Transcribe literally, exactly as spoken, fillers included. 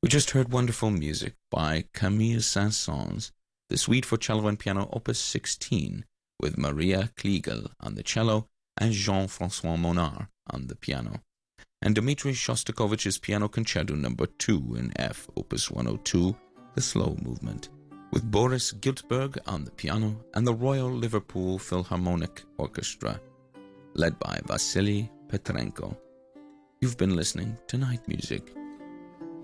We just heard wonderful music by Camille Saint-Saëns, the Suite for Cello and Piano Opus sixteen, with Maria Kliegel on the cello and Jean-François Monard on the piano, and Dmitri Shostakovich's Piano Concerto Number two in F, Opus one oh two, the slow movement, with Boris Giltberg on the piano and the Royal Liverpool Philharmonic Orchestra, led by Vasily Petrenko. You've been listening to Night Music.